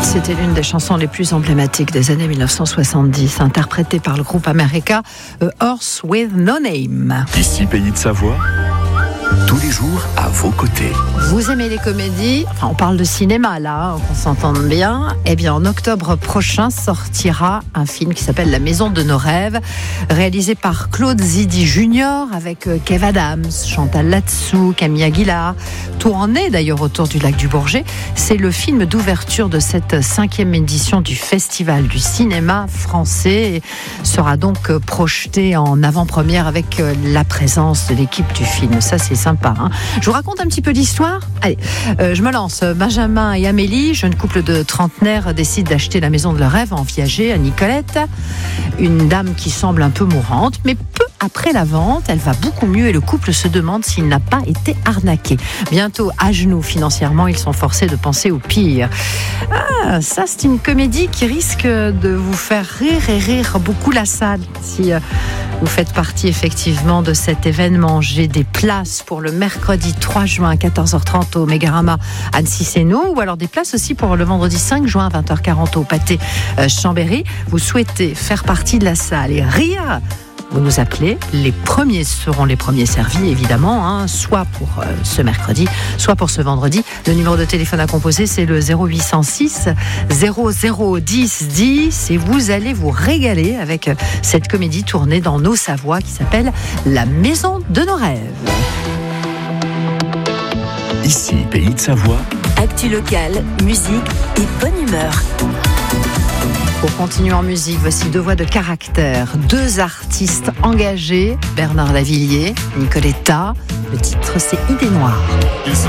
C'était l'une des chansons les plus emblématiques des années 1970, interprétée par le groupe américain A Horse with No Name. Ici, Pays de Savoie, tous les jours à vos côtés. Vous aimez les comédies ? Enfin, on parle de cinéma là, qu'on s'entende bien. Eh bien, en octobre prochain sortira un film qui s'appelle La Maison de nos rêves, réalisé par Claude Zidi Junior avec Kev Adams, Chantal Latsou, Camille Aguilar, tourné d'ailleurs autour du lac du Bourget. C'est le film d'ouverture de cette 5e édition du Festival du cinéma français et sera donc projeté en avant-première avec la présence de l'équipe du film. Ça, c'est sympa. Je vous raconte un petit peu l'histoire. Allez, je me lance. Benjamin et Amélie, jeune couple de trentenaires, décident d'acheter la maison de leur rêve en Viager à Nicolette. Une dame qui semble un peu mourante, mais peu après la vente, elle va beaucoup mieux et le couple se demande s'il n'a pas été arnaqué. Bientôt à genoux financièrement, ils sont forcés de penser au pire. Ah, ça c'est une comédie qui risque de vous faire rire et rire beaucoup la salle. Si vous faites partie effectivement de cet événement, j'ai des places pour le mercredi 3 juin à 14h30 au Mégarama Annecy-Sénaud ou alors des places aussi pour le vendredi 5 juin à 20h40 au Pâté Chambéry. Vous souhaitez faire partie de la salle et rire ? Vous nous appelez, les premiers seront les premiers servis évidemment, soit pour ce mercredi, soit pour ce vendredi. Le numéro de téléphone à composer, c'est le 0806 0010 10 et vous allez vous régaler avec cette comédie tournée dans nos Savoies qui s'appelle La Maison de nos rêves. Ici, Pays de Savoie. Actu locale, musique et bonne humeur. Pour continuer en musique, voici deux voix de caractère, deux artistes engagés, Bernard Lavilliers, Nicoletta. Le titre, c'est Idée Noire.